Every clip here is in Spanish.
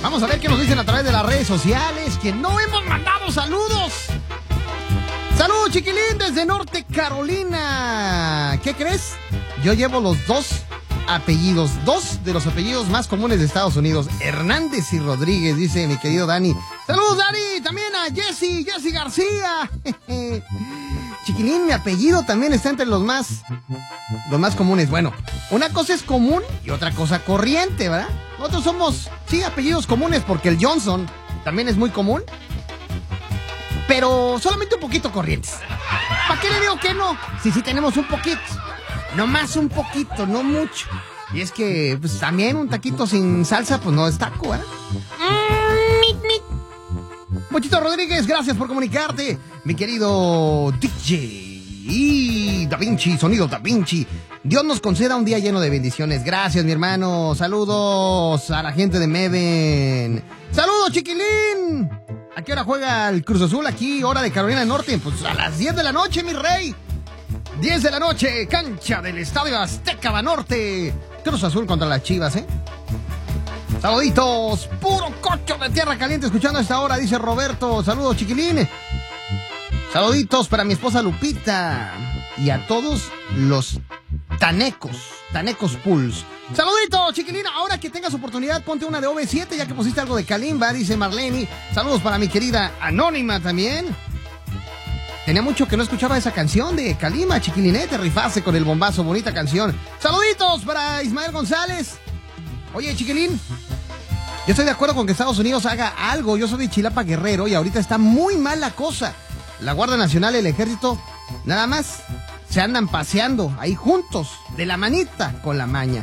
Vamos a ver qué nos dicen a través de las redes sociales, que no hemos mandado saludos. Saludos, chiquilín, desde Norte Carolina. ¿Qué crees? Yo llevo los dos de los apellidos más comunes de Estados Unidos, Hernández y Rodríguez, dice mi querido Dani. Saludos, Dani, también a Jessy García. Chiquilín, mi apellido también está entre los más comunes. Bueno, una cosa es común y otra cosa corriente, ¿verdad? Nosotros somos, sí, apellidos comunes porque el Johnson también es muy común, pero solamente un poquito corrientes. ¿Para qué le digo que no? Sí, tenemos un poquito. No más un poquito, no mucho. Y es que, pues, también un taquito sin salsa, pues no es taco, ¿eh? Mochito Rodríguez, gracias por comunicarte. Mi querido DJ y Da Vinci, sonido Da Vinci. Dios nos conceda un día lleno de bendiciones. Gracias, mi hermano. Saludos a la gente de Meven. Saludos, chiquilín. ¿A qué hora juega el Cruz Azul aquí, hora de Carolina del Norte? Pues a las 10 de la noche, mi rey. 10 de la noche, cancha del Estadio Azteca Banorte. Cruz Azul contra las Chivas, ¿eh? Saluditos, puro cocho de tierra caliente escuchando a esta hora, dice Roberto. Saludos, chiquilín. Saluditos para mi esposa Lupita y a todos los Tanecos Pools. Saluditos, chiquilina. Ahora que tengas oportunidad, ponte una de OV7, ya que pusiste algo de Kalimba, dice Marlene. Saludos para mi querida Anónima también. Tenía mucho que no escuchaba esa canción de Kalimba, chiquilinete, rifaste con el bombazo, bonita canción. Saluditos para Ismael González. Oye, chiquilín, yo estoy de acuerdo con que Estados Unidos haga algo. Yo soy de Chilapa, Guerrero, y ahorita está muy mal la cosa. La Guardia Nacional y el Ejército nada más se andan paseando ahí juntos, de la manita con la maña.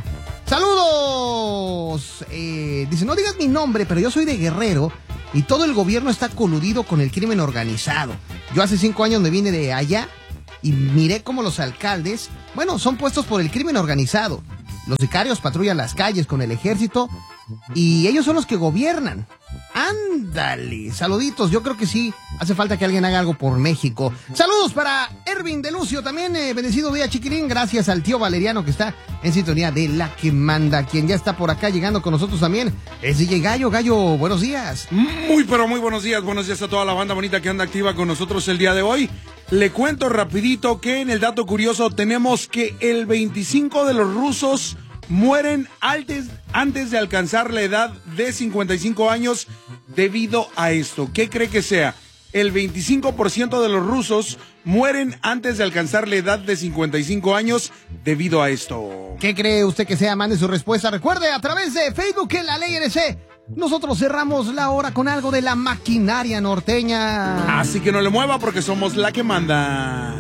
¡Saludos! Dice, no digas mi nombre, pero yo soy de Guerrero y todo el gobierno está coludido con el crimen organizado. Yo hace 5 años me vine de allá y miré cómo los alcaldes, bueno, son puestos por el crimen organizado. Los sicarios patrullan las calles con el ejército y ellos son los que gobiernan. ¡Ándale! Saluditos, yo creo que sí hace falta que alguien haga algo por México. Saludos para Ervin de Lucio, también bendecido día, chiquilín. Gracias al tío Valeriano que está en sintonía de La que Manda, quien ya está por acá llegando con nosotros también. Es DJ Gallo. Gallo, buenos días. Muy buenos días a toda la banda bonita que anda activa con nosotros el día de hoy. Le cuento rapidito que en el dato curioso tenemos que el 25 de los rusos mueren antes de alcanzar la edad de 55 años debido a esto. ¿Qué cree que sea? El 25% de los rusos mueren antes de alcanzar la edad de 55 años debido a esto. ¿Qué cree usted que sea? Mande su respuesta. Recuerde, a través de Facebook en La Ley NC, nosotros cerramos la hora con algo de la maquinaria norteña. Así que no le mueva porque somos La que Manda.